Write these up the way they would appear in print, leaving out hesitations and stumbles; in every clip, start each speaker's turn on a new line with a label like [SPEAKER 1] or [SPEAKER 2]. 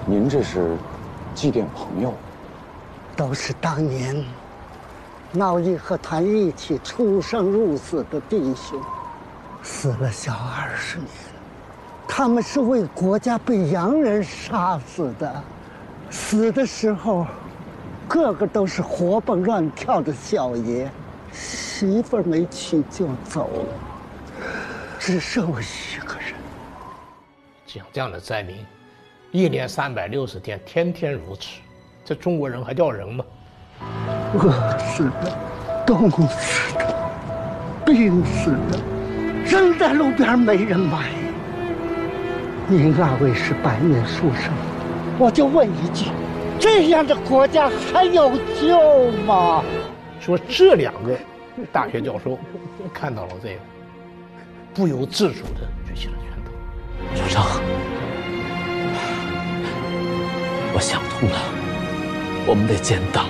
[SPEAKER 1] 您这是祭奠朋友？
[SPEAKER 2] 都是当年闹义和团一起出生入死的弟兄，死了小20年。他们是为国家被洋人杀死的，死的时候，个个都是活蹦乱跳的小爷，媳妇儿没娶就走了，只剩我一个人。
[SPEAKER 3] 像这样的灾民，1年360天，天天如此，这中国人还叫人吗？
[SPEAKER 2] 饿死的，冻死的，病死的，扔在路边没人买。您2位是白面书生，我就问一句：这样的国家还有救吗？
[SPEAKER 3] 说这2个大学教授看到了这个，不由自主地举起了拳头。
[SPEAKER 4] 首长，我想通了，我们得建党，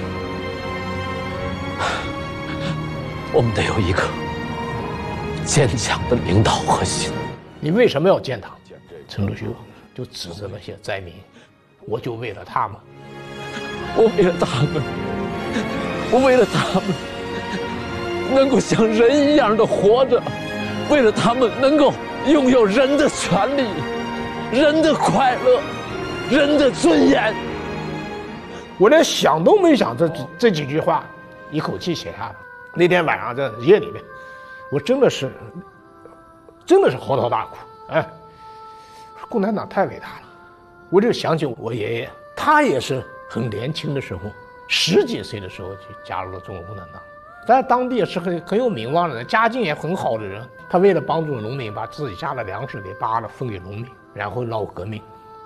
[SPEAKER 4] 我们得有一个坚强的领导核心。
[SPEAKER 3] 你为什么要建党？陈独秀就指着那些灾民，我就为了他们，
[SPEAKER 4] 我为了他们，我为了他们能够像人一样的活着，为了他们能够拥有人的权利、人的快乐、人的尊严。
[SPEAKER 3] 我连想都没想，这几句话一口气写下来。那天晚上在夜里面，我真的是嚎啕大哭。哎，共产党太伟大了！我就想起我爷爷，他也是很年轻的时候，10几岁的时候就加入了中国共产党，在当地也是很有名望的人，家境也很好的人。他为了帮助农民，把自己家的粮食给扒了分给农民，然后闹革命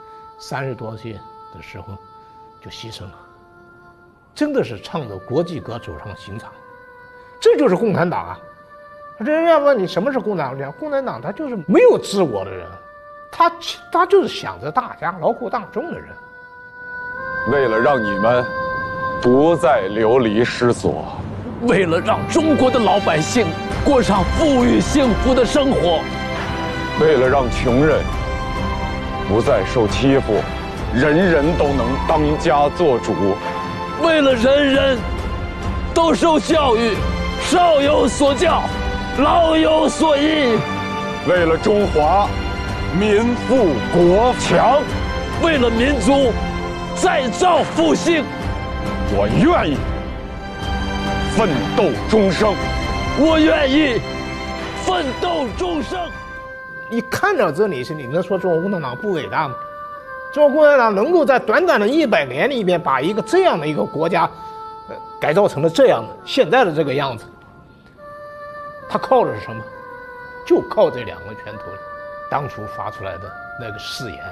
[SPEAKER 3] ，30多岁的时候就牺牲了。真的是唱着国际歌走上刑场，这就是共产党啊！人家问你什么是共产党？共产党他就是没有自我的人，他就是想着大家劳苦大众的人。
[SPEAKER 1] 为了让你们不再流离失所，
[SPEAKER 4] 为了让中国的老百姓过上富裕幸福的生活，
[SPEAKER 1] 为了让穷人不再受欺负，人人都能当家作主，
[SPEAKER 4] 为了人人都受教育，少有所教，老有所依，
[SPEAKER 1] 为了中华民富国强，
[SPEAKER 4] 为了民族再造复兴，
[SPEAKER 1] 我愿意奋斗终生。
[SPEAKER 4] 我愿意奋斗终生。
[SPEAKER 3] 你看到这里，你能说中国共产党不伟大吗？中国共产党能够在短短的100年里面把一个这样的一个国家，改造成了这样的现在的这个样子，他靠的是什么？就靠这2个拳头，当初发出来的那个誓言。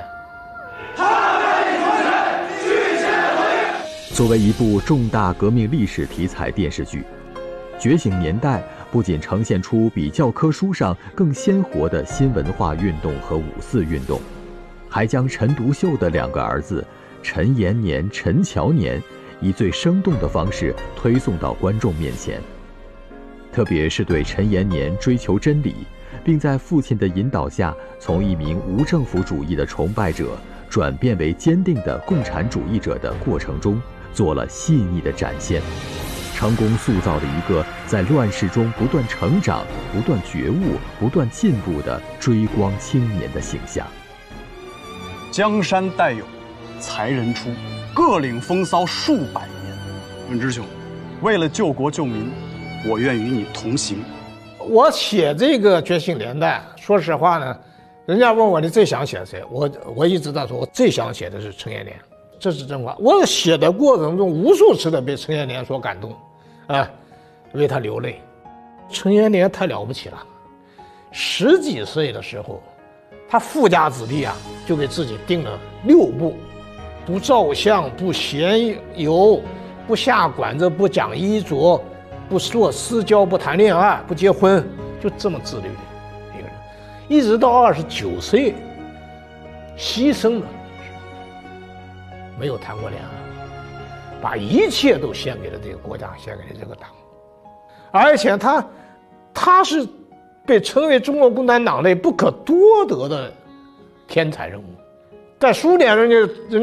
[SPEAKER 5] 作为一部重大革命历史题材电视剧，《觉醒年代》不仅呈现出比教科书上更鲜活的新文化运动和5·4运动，还将陈独秀的2个儿子陈延年、陈乔年以最生动的方式推送到观众面前。特别是对陈延年追求真理，并在父亲的引导下从一名无政府主义的崇拜者转变为坚定的共产主义者的过程中，做了细腻的展现，成功塑造了一个在乱世中不断成长、不断觉悟、不断进步的追光青年的形象。
[SPEAKER 6] 江山代有才人出，各领风骚数百年。文之兄，为了救国救民，我愿与你同行。
[SPEAKER 3] 我写这个《觉醒年代》，说实话呢，人家问我你最想写谁，我一直在说，我最想写的是陈延年，这是真话。我写的过程中无数次的被陈延年所感动，为他流泪。陈延年太了不起了，10几岁的时候，他富家子弟啊，就给自己定了6不：不照相，不闲游，不下馆子，不讲衣着，不做私交，不谈恋爱，不结婚，就这么自律的一个人，一直到29岁牺牲了，没有谈过恋爱，把一切都献给了这个国家，献给了这个党，而且他是被称为中国共产党内不可多得的天才人物，在苏联人